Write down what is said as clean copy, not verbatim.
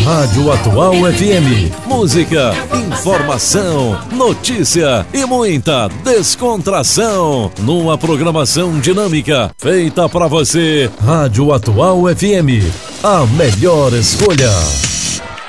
Rádio Atual FM. Música, informação, notícia e muita descontração. Numa programação dinâmica feita para você. Rádio Atual FM. A melhor escolha.